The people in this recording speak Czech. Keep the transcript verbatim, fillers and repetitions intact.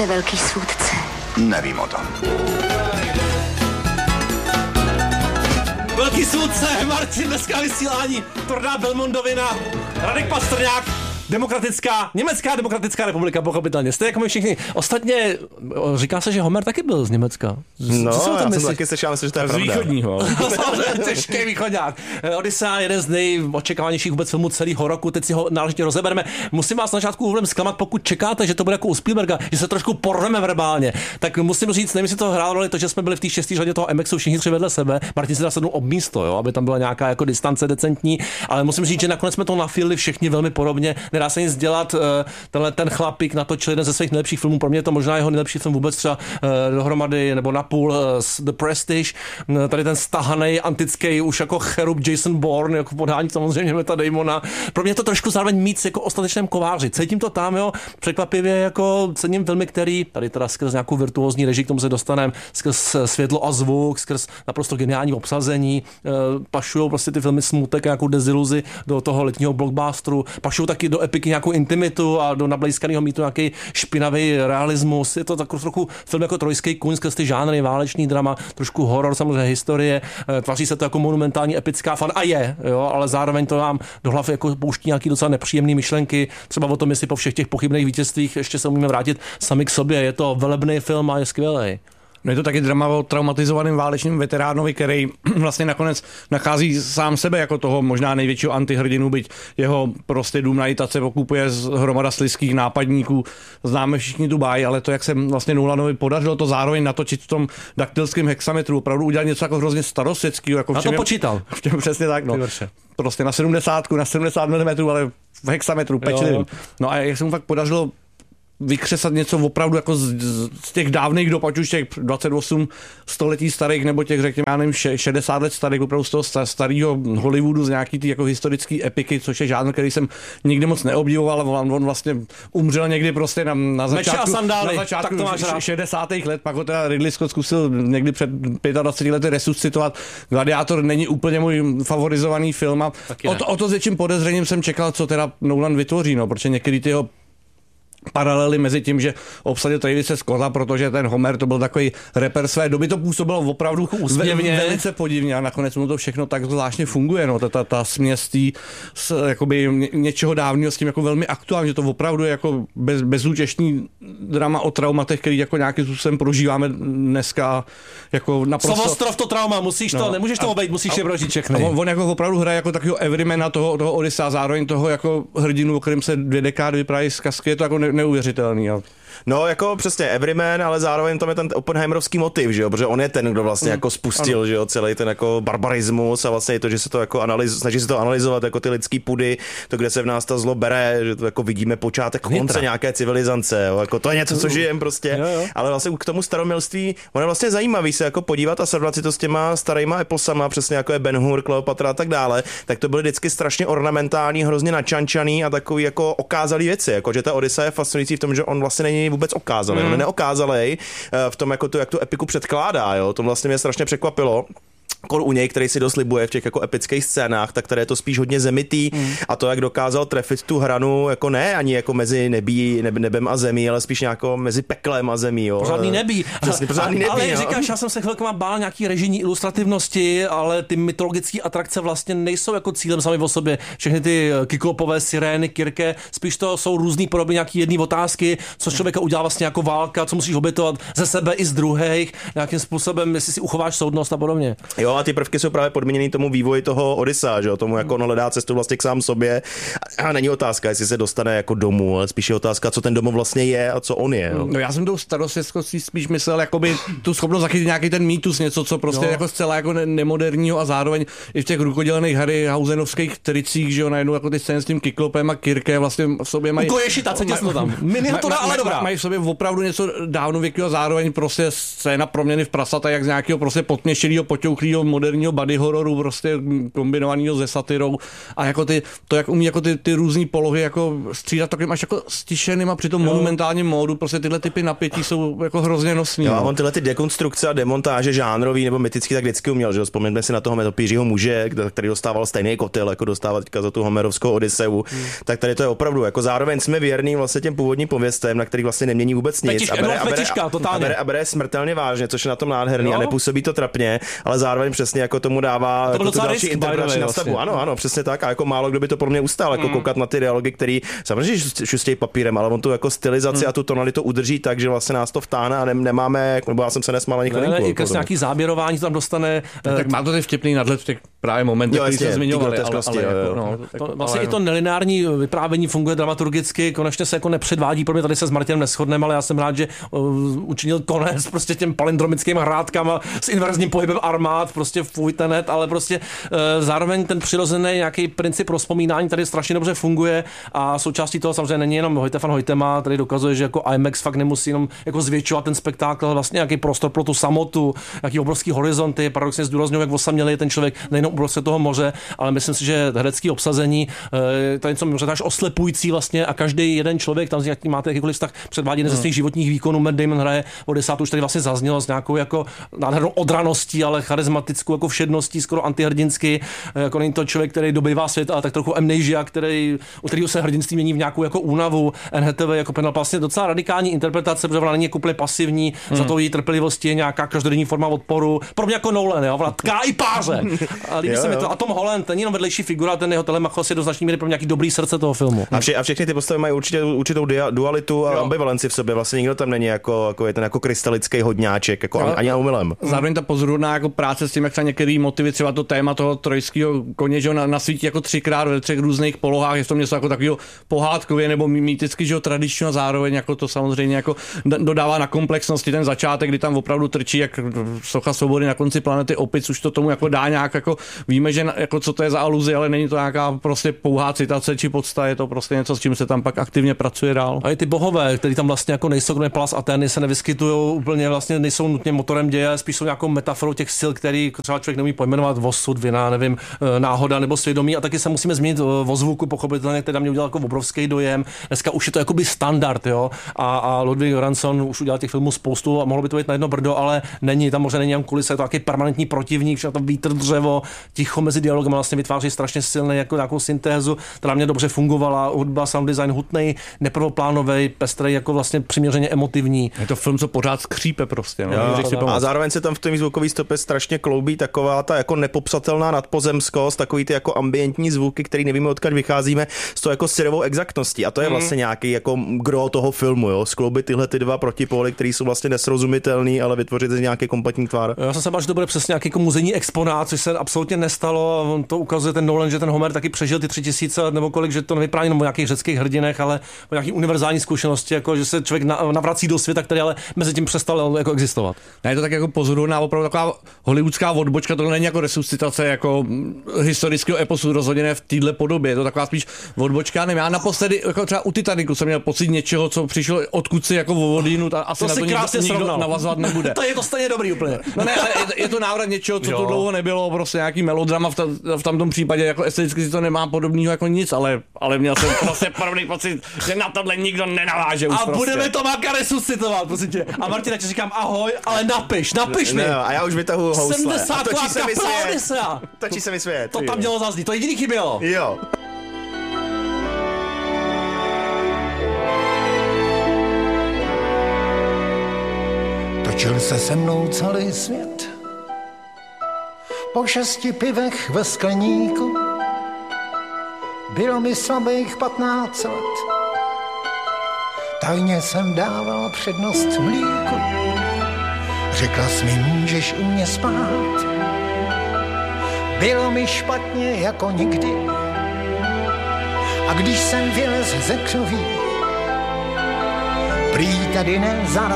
jste velký soudce? Nevím o tom. Velký soudce, Martin, dneska vysílání, Torná Belmondovina, Radek Pastrňák, demokratická, Německá demokratická republika, pochopitelně. Jste jako my všichni. Ostatně říká se, že Homer taky byl z Německa. No, já jsem taky slyšel, myslím, že to je pravda. Z východního. Těžký východňák. Odyssea, jeden z nejočekávanějších vůbec filmů celého roku, teď si ho náležitě rozebereme. Musím vás na začátku úvodem zklamat, pokud čekáte, že to bude jako u Spielberga, že se trošku porveme verbálně. Tak musím říct, nevím, jestli to hrálo roli to, že jsme byli v té šestý řadě toho M X u všichni tři vedle sebe. Martin si dá sednout ob místo, jo, aby tam byla nějaká jako distance decentní, ale musím říct, že nakonec jsme to nafilili všichni velmi podobně. Nedá se nic dělat. Tenhle ten chlapík natočil jeden ze svých nejlepších filmů, pro mě je to možná jeho nejlepší film vůbec, třeba dohromady nebo napůl The Prestige. Tady ten stahanej antický už jako cherub Jason Bourne, jako podání samozřejmě Meta Damona. Pro mě je to trošku zároveň mít jako ostatečném kováři. Cítím to tam, jo, překvapivě jako cením filmy, který tady teda skrz nějakou virtuózní režii, k tomu se dostaneme, skrz světlo a zvuk, skrz naprosto geniální obsazení, pašujou prostě ty filmy smutek, nějakou deziluzi do toho letního blockbusteru, pašujou taky do epiky nějakou intimitu a do nablejskaného mýtu nějaký špinavý realismus. Je to takový trochu film jako trojský kůň skrz ty žánry, válečný drama, trošku horor, samozřejmě historie. Tvaří se to jako monumentální epická fan a je, jo, ale zároveň to nám do hlavy jako pouští nějaký docela nepříjemné myšlenky, třeba o tom, jestli po všech těch pochybných vítězstvích ještě se umíme vrátit sami k sobě. Je to velebný film a je skvělý. No je to taky drama o traumatizovaném válečným veteránovi, který vlastně nakonec nachází sám sebe jako toho možná největšího antihrdinu, byť jeho prostě dům na Itace okupuje z hromada slizkých nápadníků. Známe všichni tu báj, ale to, jak se vlastně Nolanovi podařilo to zároveň natočit v tom daktylském hexametru, opravdu udělat něco jako hrozně starosvětského. Jako a to počítal. Přesně tak, no. Prostě na sedmdesát, na sedmdesát milimetrů, ale v hexametru pečlivým. No a jak se mu fakt podařilo vykřesat něco opravdu jako z, z těch dávných dob, ať už těch dvacet osm století starých, nebo těch, řekněme, já nevím, šedesát let starých, opravdu z toho starého Hollywoodu, z nějaký ty jako historický epiky, což je žánr, který jsem nikdy moc neobdivoval, ale on, on vlastně umřel někdy prostě na, na začátku, sandály, na začátku tak šedesátých let, pak ho teda Ridley Scott zkusil někdy před dvaceti pěti lety resuscitovat. Gladiátor není úplně můj favorizovaný film a o to, o to s větším podezřením jsem čekal, co teda Nolan vytvoří, no, protože některý ty jeho paralely mezi tím, že obsadil Travise Scotta, protože ten Homer to byl takový rapper své doby, to působilo opravdu úsměvně, velice podivně a nakonec mu to všechno tak zvláštně funguje, no, ta, ta, ta směs tý, s, jakoby něčeho dávného s tím jako velmi aktuální, že to opravdu je jako bez, bezúčešní drama o traumatech, který jako nějakým způsobem prožíváme dneska jako naprosto. Slovostrov to trauma, musíš to, no, nemůžeš to obejít, musíš je prožít všechny. On, on jako opravdu hraje jako takového everymana toho, toho Odyssea, zároveň toho jako hrdinu, o kterém se dvě dekády vypráví z kasky, je to jako ne, neuvěřitelný. Jo. No, jako přesně Everyman, ale zároveň tam je ten Oppenheimerovský motiv, že jo, protože on je ten, kdo vlastně mm. jako spustil, ano. že jo, celý ten jako barbarismus a vlastně je to, že se to jako analyz, snaží se to analyzovat jako ty lidský pudy, to, kde se v nás ta zlo bere, že to jako vidíme počátek konce nějaké civilizace, jo, jako to je něco, co žijem prostě, jo, jo. Ale vlastně k tomu staromilství, ono je vlastně zajímavý se jako podívat a srovnat si to s těma starýma eposama, přesně jako je Ben-Hur, Kleopatra a tak dále, tak to byly vždycky strašně ornamentální, hrozně načančaný a takový jako okázalý věci, jako že ta Odyssea je fascinující v tom, že on vlastně není vůbec okázalý, mm. on je neokázalej v tom, jako tu, jak tu epiku předkládá, jo, to vlastně mě strašně překvapilo. U něj, který si dost libuje v těch jako epických scénách, tak tady je to spíš hodně zemitý mm. a to, jak dokázal trefit tu hranu, jako ne ani jako mezi nebí, neb, nebem a zemí, ale spíš nějako mezi peklem a zemí. Jo. Pořádný nebí. Přesně, pořádný nebí. Ale jo. říkáš, já jsem se chvilkama bál nějaký režijní ilustrativnosti, ale ty mytologické atrakce vlastně nejsou jako cílem sami o sobě. Všechny ty kyklopové sirény, Kirke, spíš to jsou různý podoby, nějaký jedný otázky, co člověka udělá vlastně jako válka, co musíš obětovat ze sebe i z druhých, nějakým způsobem, jestli si uchováš soudnost a podobně. Jo, a ty prvky jsou právě podmíněný tomu vývoji toho Odyssea, že jo, tomu jako on hledá cestu vlastně k sám sobě. A není otázka, jestli se dostane jako domů, ale spíš je otázka, co ten domov vlastně je a co on je. Jo. No já jsem tou starosvětskostí spíš myslel jakoby tu schopnost zachytit nějaký ten mýtus, něco, co prostě no. jako zcela jako nemoderního a zároveň i v těch rukodělených Harryhausenovských tricích, že jo, najednou jako ty scény s tím Kyklopem a Kirke vlastně v sobě mají. Ukoješi, ta těsno tam. Miniatura, ale dobrá. Mají v sobě opravdu něco dávnověkého a zároveň prostě scéna proměny v prasata, jak z nějakého prostě potměšilého, poťouchlého toho moderního body hororu, prostě kombinovaného se satirou a jako ty, to jak umí jako ty, ty různý polohy jako střídat takovým až jako stišeným a přitom monumentálním módu, prostě tyhle typy napětí jsou jako hrozně nosný. Jo, no. a on tyhle ty dekonstrukce a demontáže žánrový nebo mytický tak vždycky uměl, že jo, vzpomeňme si na toho netopířího muže, který dostával stejný kotel, jako dostával teďka za tu homerovskou Odyseu, hmm. tak tady to je opravdu, jako zároveň jsme věrní vlastně těm původním pověstem, na který vlastně nemění vůbec nic. Fetiš, a bere, a bere, fetiška, a bere, a bere smrtelně vážně, což je na tom nádherný jo. a nepůsobí to trapně, ale zároveň přesně jako tomu dává to jako tu další risk, interpretační nastavbu. vlastně. Ano, ano, přesně tak. A jako málo kdo by to pro mě ustál, jako mm. koukat na ty dialogy, který samozřejmě šustějí papírem, ale on tu jako stylizaci mm. a tu tonalitu udrží tak, že vlastně nás to vtáhne a ne, nemáme, nebo já jsem se nesmál ani chvilinku. Ne, ne, jako nějaký záběrování tam dostane. Tak, tak má to ty vtipný nadhled v těch právě momentech, který se zmiňovali, ale, ale jako, no, to, jako, vlastně ale, i to nelineární vyprávění funguje dramaturgicky, konečně se jako nepředvádí, pro mě tady se s Martinem neshodneme, ale já jsem rád, že uh, učinil konec prostě těm palindromickým hrádkám s inverzním pohybem armád, prostě fuj tenet, ale prostě uh, zároveň ten přirozený nějaký princip rozpomínání tady strašně dobře funguje a součástí toho samozřejmě není jenom Hojtefan Hojtema, tady dokazuje, že jako IMAX fakt nemusí jenom jako zvětšovat ten spektákl, ale vlastně nějaký prostor pro tu samotu, nějaký obrovský horizonty, paradoxně zdůrazňuje, jak osamělý je ten člověk nejenom uprostřed toho moře, ale myslím si, že herecký obsazení, to je něco mimořádně až oslepující vlastně a každý jeden člověk tam, jaký máte jakýkoliv vztah, předvádí ze svých životních výkonů. Matt Damon hraje Odysseus, už tady vlastně zaznělo s nějakou jako nádhernou odraností, ale charismatickou jako všedností, skoro antihrdinský, jako není to člověk, který dobývá svět, ale tak trochu amnesia, který, u kterého se hrdinství mění v nějakou jako únavu. Anne Hathaway jako Penelope, vlastně docela radikální interpretace, protože ona není jako úplně pasivní, hmm. za to její trpělivosti je nějaká každodenní forma odporu. Pro mě jako Nolan, jo, ona tká i páře. A líbí se mi to. A Tom Holland, ten jenom vedlejší figura, ten jeho Telemachos je do značné míry pro mě nějaký dobrý srdce toho filmu. A, vše, a všechny ty postavy mají určitě určitou dia, dualitu a jo. ambivalenci v sobě. Vlastně nikdo tam není jako, jako je ten jako krystalický hodňáček, jako jo. ani omylem. Zároveň ta pozoruhodná jako práce s tím, jak se některý motivy, třeba to téma toho trojského koně, že na, na svítí jako třikrát ve třech různých polohách, je to něco jako takového pohádkově nebo mýticky, že jo, tradičního, zároveň jako to samozřejmě jako dodává na komplexnosti ten začátek, kdy tam opravdu trčí jak socha svobody na konci planety opic, už to tomu jako dá nějak jako víme, že jako co to je za aluzi, ale není to nějaká prostě pouhá citace či podsta, je to prostě něco, s čím se tam pak aktivně pracuje dál. A i ty bohové, který tam vlastně jako nejsou, kromě Palas Athény, se nevyskytují úplně, vlastně nejsou nutně motorem děje, spíš jsou nějakou metaforou těch sil, který třeba člověk neumí pojmenovat, osud, vina, nevím, náhoda nebo svědomí. A taky se musíme změnit o zvuku, pochopitelně, který mě udělal jako obrovský dojem. Dneska už je to jakoby standard, jo. A, a Ludwig Göransson už udělal těch filmů spoustu a mohlo by to být na jedno brdo, ale není, tam možná není jen kulisa, je to taky permanentní protivník, že tam vítr, dřevo, ticho mezi dialogem vlastně vytváří strašně silný jako nějakou syntézu, která mě dobře fungovala, hudba, sound design hutnej, neprvoplánový, pestrý, jako vlastně přiměřeně emotivní. Je to film, co pořád skřípe prostě. No. Jo, a zároveň se tam v tom zvukový stopě strašně kloubí taková ta jako nepopsatelná nadpozemskost, takový ty jako ambientní zvuky, který nevíme, odkud vycházíme, s tou jako syrovou exaktností. A to je mm. vlastně nějaký jako gro toho filmu, jo, skloubit tyhle ty dva protipóly, které jsou vlastně nesrozumitelný, ale vytvořit z nějaký kompletní tvar. Já jsem se bál, že to bude přesně nějaký jako muzejní exponát, což se absolutně nestalo. A on to ukazuje ten Nolan, že ten Homer taky přežil ty tři tisíce let nebo kolik, že to nevypadá jenom o nějakých řeckých hrdinech, ale o nějaký univerzální zkušenosti, jako že se člověk navrací do světa, který ale mezi tím přestal jako existovat. Ne, je to tak jako pozoruhodná, opravdu taková hollywoodská odbočka, to není jako resuscitace jako historického eposu, rozhodně ne v téhle podobě, je to taková spíš odbočka. Nevím, já naposledy jako třeba u Titanicu jsem měl pocit něčeho, co přišlo odkud si jako vodinu, a asi to na to nikdo, nikdo navazovat nebude. To je to stejně dobrý úplně. No ne, ale je, to, je to návrat něčeho, co jo. tu dlouho nebylo, prostě nějaký melodrama v, ta, v tamtom případě, jako esteticky si to nemá podobného jako nic, ale, ale měl jsem prostě podobný pocit, že na tohle nikdo nenaváže už a prostě. Budeme to Máka resuscitovat, prosím tě. A Martina, ti říkám ahoj, ale napiš, napiš mi. No, a já už vytahuju housle. sedmdesát točí se mi svět. Točí se mi svět. To tam mělo zaznít, to jediný chybělo. Jo. Točil se se mnou celý svět. Po šesti pivech ve skleníku bylo mi slabých patnáct let. Tajně jsem dával přednost mlíku. Řekla jsi mi, můžeš u mě spát. Bylo mi špatně jako nikdy. A když jsem vylez ze křoví, prý tady nezara